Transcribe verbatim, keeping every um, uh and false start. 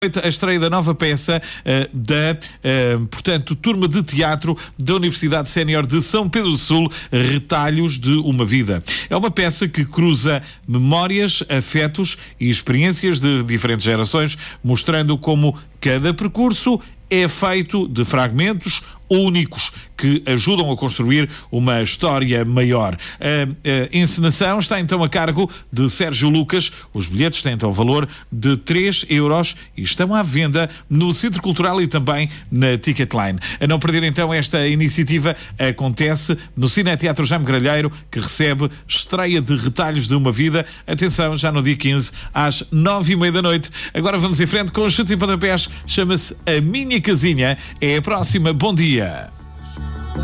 A estreia da nova peça uh, da, uh, portanto, turma de teatro da Universidade Sénior de São Pedro do Sul, Retalhos de uma Vida. É uma peça que cruza memórias, afetos e experiências de diferentes gerações, mostrando como cada percurso é feito de fragmentos únicos que ajudam a construir uma história maior. A, a encenação está então a cargo de Sérgio Lucas. Os bilhetes têm então o valor de três euros e estão à venda no Centro Cultural e também na Ticketline. A não perder então esta iniciativa, acontece no Cineteatro Jaime Gralheiro, que recebe estreia de Retalhos de uma Vida. Atenção, já no dia quinze, às nove e meia da noite. Agora vamos em frente com os chutes e pontapés. Chama-se A Minha Casinha. É a próxima. Bom dia.